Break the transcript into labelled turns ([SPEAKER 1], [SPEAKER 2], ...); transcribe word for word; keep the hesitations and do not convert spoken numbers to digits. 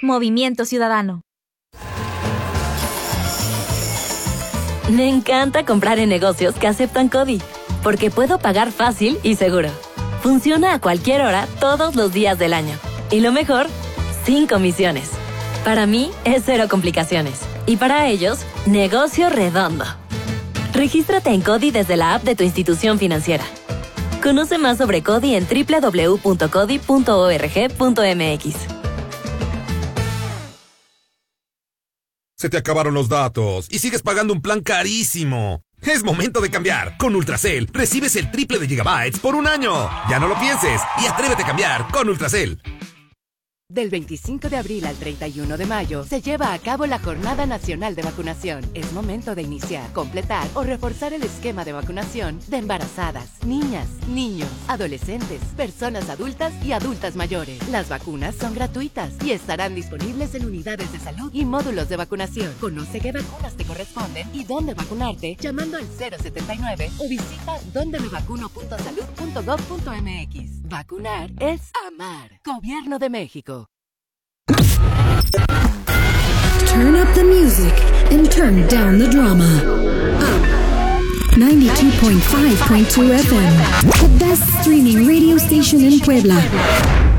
[SPEAKER 1] Movimiento Ciudadano.
[SPEAKER 2] Me encanta comprar en negocios que aceptan CODI, porque puedo pagar fácil y seguro. Funciona a cualquier hora, todos los días del año. Y lo mejor, sin comisiones. Para mí, es cero complicaciones. Y para ellos, negocio redondo. Regístrate en CODI desde la app de tu institución financiera. Conoce más sobre CODI en doble u doble u doble u punto codi punto org punto m x.
[SPEAKER 3] Se te acabaron los datos y sigues pagando un plan carísimo. Es momento de cambiar. Con Ultracel recibes el triple de gigabytes por un año. Ya no lo pienses y atrévete a cambiar con Ultracel.
[SPEAKER 4] Del veinticinco de abril al treinta y uno de mayo se lleva a cabo la Jornada Nacional de Vacunación. Es momento de iniciar, completar o reforzar el esquema de vacunación de embarazadas, niñas, niños, adolescentes, personas adultas y adultas mayores. Las vacunas son gratuitas y estarán disponibles en unidades de salud y módulos de vacunación. Conoce qué vacunas te corresponden y dónde vacunarte llamando al cero setenta y nueve o visita donde me vacuno punto salud punto gov punto m x. Vacunar es amar. Gobierno de México.
[SPEAKER 5] Turn up the music and turn down the drama. Up ninety-two point five point two F M, the best streaming radio station in Puebla.